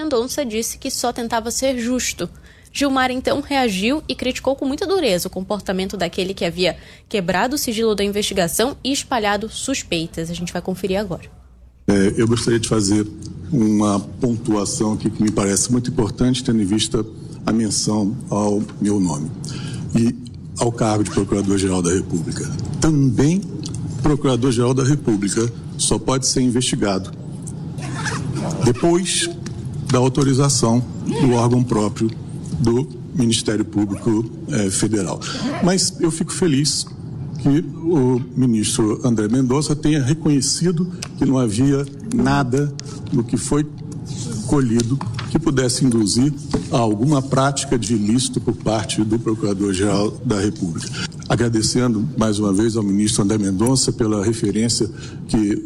Mendonça disse que só tentava ser justo. Gilmar então reagiu e criticou com muita dureza o comportamento daquele que havia quebrado o sigilo da investigação e espalhado suspeitas. A gente vai conferir agora. Eu gostaria de fazer uma pontuação aqui que me parece muito importante, tendo em vista a menção ao meu nome e ao cargo de Procurador-Geral da República. Também, Procurador-Geral da República só pode ser investigado depois da autorização do órgão próprio do Ministério Público Federal. Mas eu fico feliz que o ministro André Mendonça tenha reconhecido que não havia nada no que foi colhido que pudesse induzir a alguma prática de ilícito por parte do Procurador-Geral da República. Agradecendo mais uma vez ao ministro André Mendonça pela referência que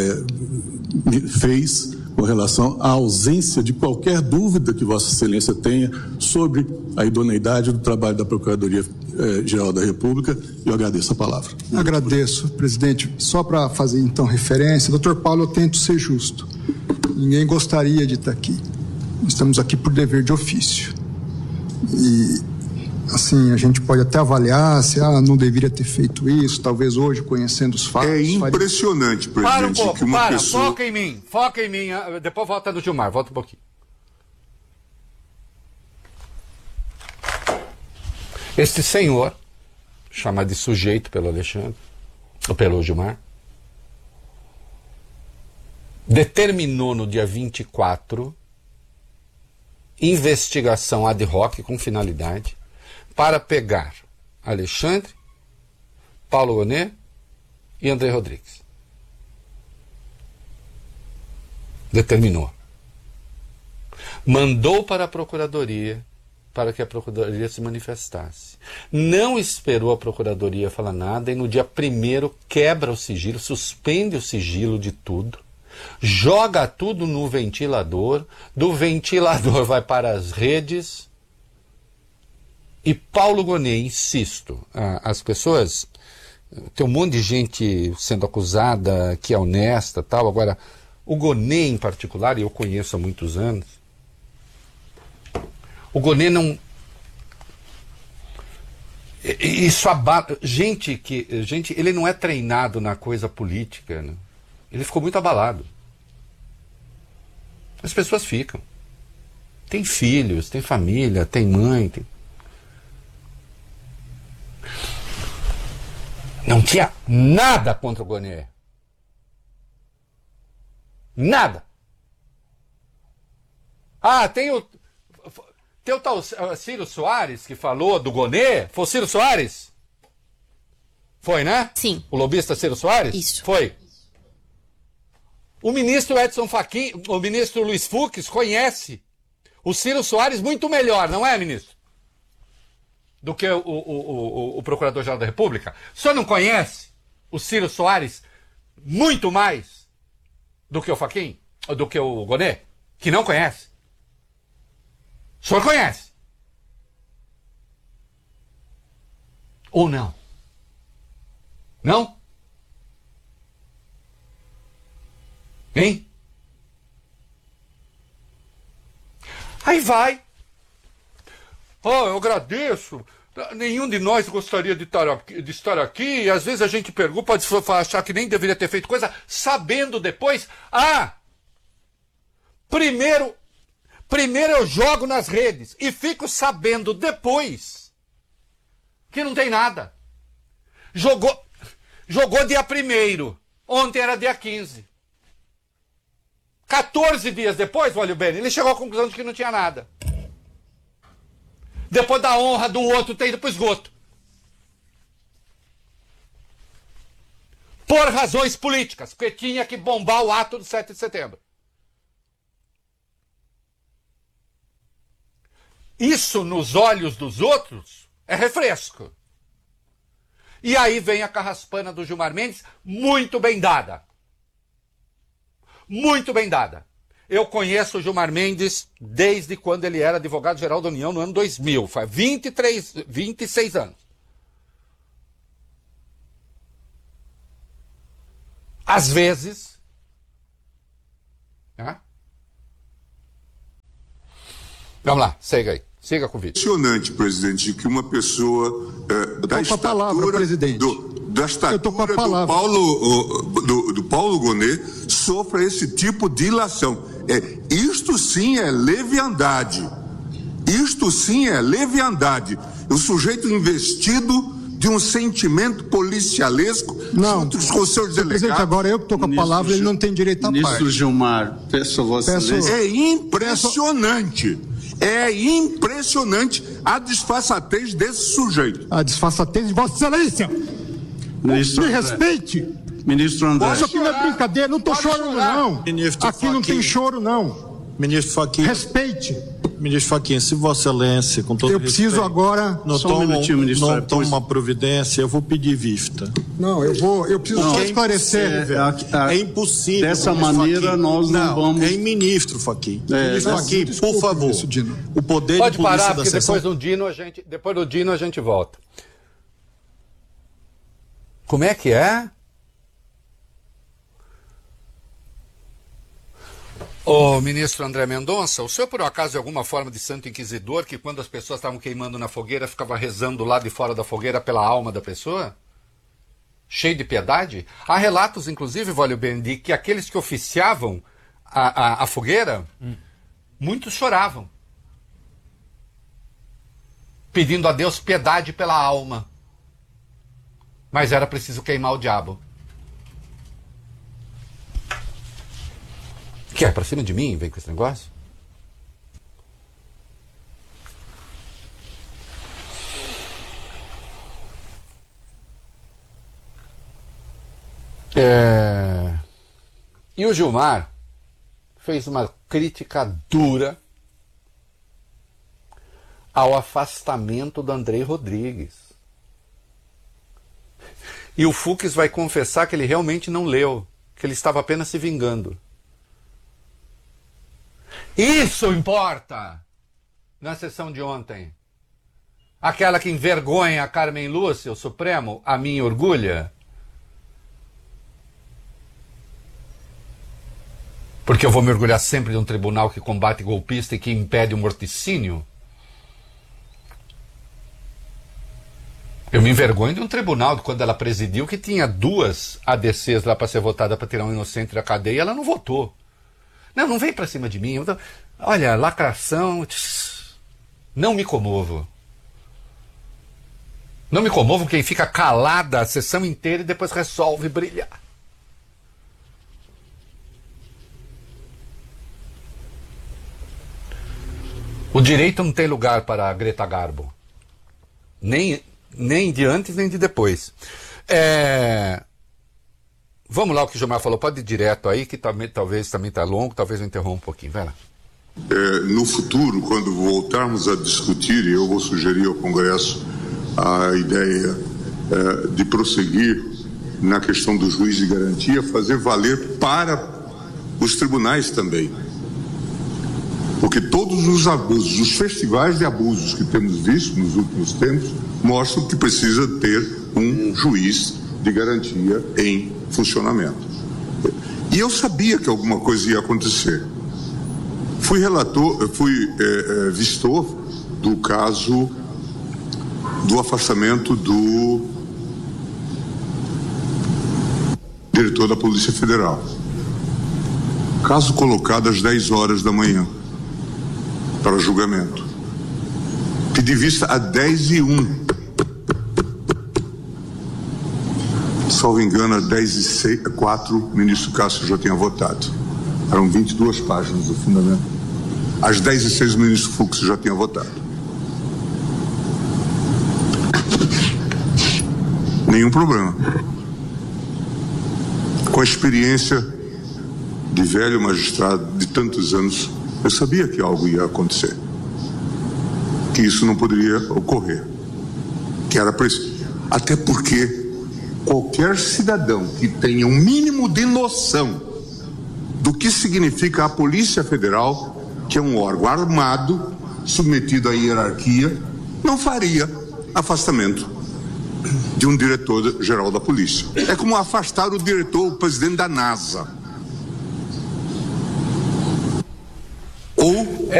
fez com relação à ausência de qualquer dúvida que Vossa Excelência tenha sobre a idoneidade do trabalho da Procuradoria-Geral da República. Eu agradeço a palavra. Agradeço, presidente. Só para fazer então referência, doutor Paulo, eu tento ser justo. Ninguém gostaria de estar aqui. Nós estamos aqui por dever de ofício. E, assim, a gente pode até avaliar se não deveria ter feito isso, talvez hoje, conhecendo os fatos. É impressionante, presidente. Para um pouco, que uma pessoa... foca em mim. Depois volta no Gilmar, volta um pouquinho. Este senhor, chamado de sujeito pelo Alexandre, ou pelo Gilmar, determinou no dia 24 investigação ad hoc com finalidade para pegar Alexandre, Paulo Gonet e André Rodrigues. Determinou. Mandou para a Procuradoria para que a Procuradoria se manifestasse. Não esperou a Procuradoria falar nada e no dia 1º quebra o sigilo, suspende o sigilo de tudo, joga tudo no ventilador, do ventilador vai para as redes. E Paulo Gonet, insisto, as pessoas, tem um monte de gente sendo acusada que é honesta, tal. Agora, o Gonet em particular, e eu conheço há muitos anos, o Gonet não... Isso abala... Gente, ele não é treinado na coisa política, né? Ele ficou muito abalado. As pessoas ficam. Tem filhos, tem família, tem mãe, tem... Não tinha nada contra o Gonet. Nada. Tem o tal Ciro Soares que falou do Gonet. Foi o Ciro Soares? Foi, né? Sim. O lobista Ciro Soares? Isso. Foi. O ministro Edson Fachin, o ministro Luiz Fux conhece o Ciro Soares muito melhor, não é, ministro? Do que o Procurador-Geral da República. O senhor não conhece o Ciro Soares muito mais do que o Fachin? Ou do que o Gonet? Que não conhece. O senhor conhece? Ou não? Não? Hein? Aí vai. Eu agradeço. Nenhum de nós gostaria de estar aqui. E às vezes a gente pergunta, pode achar que nem deveria ter feito coisa, sabendo depois. Primeiro eu jogo nas redes e fico sabendo depois que não tem nada. Jogou dia 1º. Ontem era dia 15. 14 dias depois, olha bem, ele chegou à conclusão de que não tinha nada. Depois da honra do outro, tem ido pro esgoto. Por razões políticas, porque tinha que bombar o ato do 7 de setembro. Isso, nos olhos dos outros, é refresco. E aí vem a carraspana do Gilmar Mendes, muito bem dada. Muito bem dada. Eu conheço o Gilmar Mendes desde quando ele era advogado-geral da União no ano 2000. Faz 26 anos. Às vezes, né, Vamos lá, segue aí. Siga com o vídeo. Impressionante, presidente, que uma pessoa da estatura da estatura do Paulo Gonet sofra esse tipo de ilação. Isto sim é leviandade. Isto sim é leviandade. O sujeito investido de um sentimento policialesco junto com os seus delegados. Presidente, agora eu que estou com a palavra, ele não tem direito à Ministro parte. Gilmar, peço a Vossa Excelência. É impressionante. É impressionante a disfarçatez desse sujeito. A disfarçatez de Vossa Excelência. Ministro Me André. respeite. Ministro André. Isso aqui não é brincadeira, não estou chorando, não. Ministro Aqui não tem Fachin. choro, não. Ministro Fachin, Respeite. Ministro Fachin, se Vossa Excelência, com todo Eu preciso respeito, agora. não Só um toma, minutinho, ministro, não depois- toma uma providência, eu vou pedir vista. Não, eu preciso só Porque esclarecer. É impossível. Dessa ministro maneira, Fachin. nós não vamos- É em ministro Fachin. Ministro Não, Fachin, desculpe, por favor. ministro Dino. O poder Pode de polícia parar, da porque sessão... depois do Dino a gente volta. Como é que é? Ô, ministro André Mendonça, o senhor por acaso é alguma forma de santo inquisidor que quando as pessoas estavam queimando na fogueira ficava rezando lá de fora da fogueira pela alma da pessoa? Cheio de piedade? Há relatos, inclusive, Vólio bem, de que aqueles que oficiavam a fogueira, muitos choravam, pedindo a Deus piedade pela alma. Mas era preciso queimar o diabo. Quer pra cima de mim? Vem com esse negócio? E o Gilmar fez uma crítica dura ao afastamento do Andrei Rodrigues. E o Fux vai confessar que ele realmente não leu, que ele estava apenas se vingando. Isso importa na sessão de ontem. Aquela que envergonha a Carmen Lúcia, o Supremo, a mim orgulha. Porque eu vou me orgulhar sempre de um tribunal que combate golpista e que impede o morticínio. Eu me envergonho de um tribunal, quando ela presidiu, que tinha 2 ADCs lá para ser votada para tirar um inocente da cadeia, e ela não votou. Não vem para cima de mim. Olha, lacração. Não me comovo. Não me comovo quem fica calada a sessão inteira e depois resolve brilhar. O direito não tem lugar para a Greta Garbo. Nem de antes, nem de depois. Vamos lá, o que o Gilmar falou. Pode ir direto aí, que talvez também está longo, talvez eu interrompa um pouquinho. Vai lá. No futuro, quando voltarmos a discutir, e eu vou sugerir ao Congresso a ideia de prosseguir na questão do juiz de garantia, fazer valer para os tribunais também. Porque todos os abusos, os festivais de abusos que temos visto nos últimos tempos, mostram que precisa ter um juiz de garantia em funcionamento. E eu sabia que alguma coisa ia acontecer. Fui vistor do caso do afastamento do diretor da Polícia Federal. Caso colocado às 10 horas da manhã para julgamento. Pedi vista a 10h01. Salvo engano, a 10h04, o ministro Cássio já tinha votado. Eram 22 páginas do fundamento. Às 10h06, o ministro Fux já tinha votado. Nenhum problema. Com a experiência de velho magistrado de tantos anos, eu sabia que algo ia acontecer. Que isso não poderia ocorrer. Que era preciso. Até porque qualquer cidadão que tenha um mínimo de noção do que significa a Polícia Federal, que é um órgão armado, submetido à hierarquia, não faria afastamento de um diretor-geral da polícia. É como afastar o presidente da NASA.